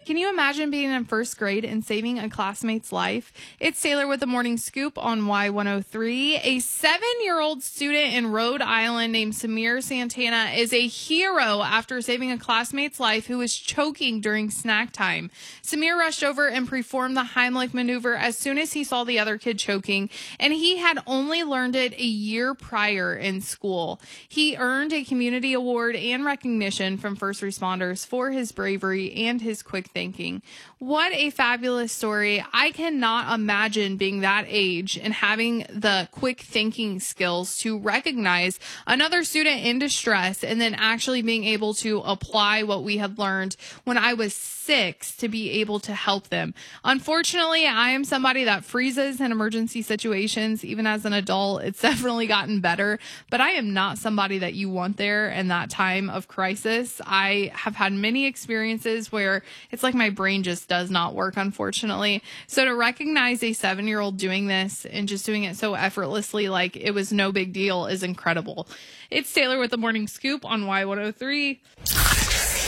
Can you imagine being in first grade and saving a classmate's life? It's Taylor with the Morning Scoop on Y103. A 7-year-old student in Rhode Island named Samir Santana is a hero after saving a classmate's life who was choking during snack time. Samir rushed over and performed the Heimlich maneuver as soon as he saw the other kid choking, and he had only learned it a year prior in school. He earned a community award and recognition from first responders for his bravery and his quick thinking. What a fabulous story. I cannot imagine being that age and having the quick thinking skills to recognize another student in distress and then actually being able to apply what we had learned when I was 6 to be able to help them. Unfortunately, I am somebody that freezes in emergency situations. Even as an adult, it's definitely gotten better, but I am not somebody that you want there in that time of crisis. I have had many experiences where it's like my brain just does not work, unfortunately. So to recognize a 7-year-old doing this and just doing it so effortlessly, like it was no big deal, is incredible. It's Taylor with the Morning Scoop on Y103.